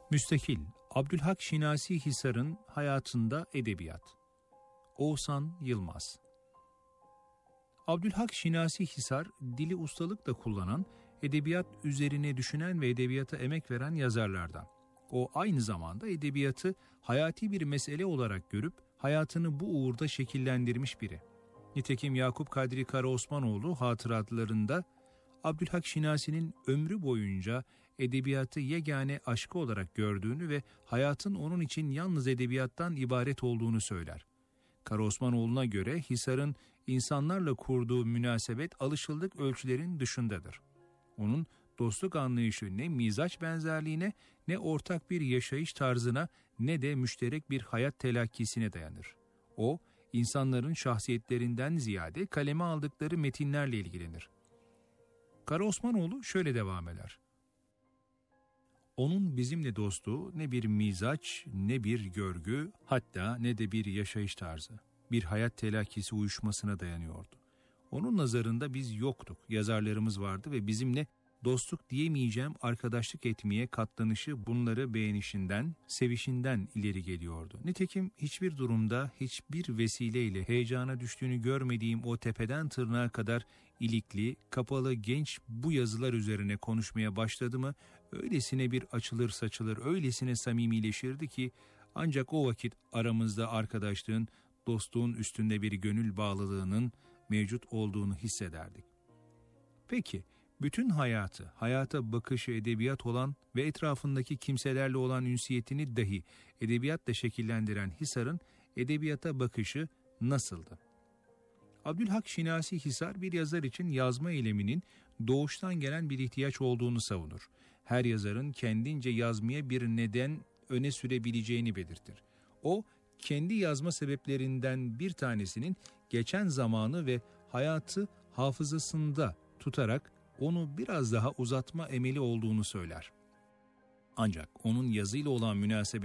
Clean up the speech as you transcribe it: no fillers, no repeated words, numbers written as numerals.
Müstakil, Abdülhak Şinasi Hisar'ın hayatında edebiyat. Oğuzhan Yılmaz. Abdülhak Şinasi Hisar, dili ustalıkla kullanan, edebiyat üzerine düşünen ve edebiyata emek veren yazarlardan. O aynı zamanda edebiyatı hayati bir mesele olarak görüp hayatını bu uğurda şekillendirmiş biri. Nitekim Yakup Kadri Karaosmanoğlu hatıratlarında Abdülhak Şinasi'nin ömrü boyunca edebiyatı yegane aşkı olarak gördüğünü ve hayatın onun için yalnız edebiyattan ibaret olduğunu söyler. Karaosmanoğlu'na göre Hisar'ın insanlarla kurduğu münasebet alışıldık ölçülerin dışındadır. Onun dostluk anlayışı ne mizaç benzerliğine, ne ortak bir yaşayış tarzına, ne de müşterek bir hayat telakkisine dayanır. O, insanların şahsiyetlerinden ziyade kaleme aldıkları metinlerle ilgilenir. Karaosmanoğlu şöyle devam eder. Onun bizimle dostluğu ne bir mizaç, ne bir görgü, hatta ne de bir yaşayış tarzı, bir hayat telakkisi uyuşmasına dayanıyordu. Onun nazarında biz yoktuk, yazarlarımız vardı ve bizimle dostluk diyemeyeceğim arkadaşlık etmeye katlanışı bunları beğenişinden, sevişinden ileri geliyordu. Nitekim hiçbir durumda, hiçbir vesileyle heyecana düştüğünü görmediğim o tepeden tırnağa kadar ilikli, kapalı genç bu yazılar üzerine konuşmaya başladı mı, öylesine bir açılır saçılır, öylesine samimileşirdi ki ancak o vakit aramızda arkadaşlığın, dostluğun üstünde bir gönül bağlılığının mevcut olduğunu hissederdik. Peki, bütün hayata bakışı edebiyat olan ve etrafındaki kimselerle olan ünsiyetini dahi edebiyatla şekillendiren Hisar'ın edebiyata bakışı nasıldı? Abdülhak Şinasi Hisar bir yazar için yazma eyleminin doğuştan gelen bir ihtiyaç olduğunu savunur. Her yazarın kendince yazmaya bir neden öne sürebileceğini belirtir. O, kendi yazma sebeplerinden bir tanesinin geçen zamanı ve hayatı hafızasında tutarak onu biraz daha uzatma emeli olduğunu söyler. Ancak onun yazıyla olan münasebeti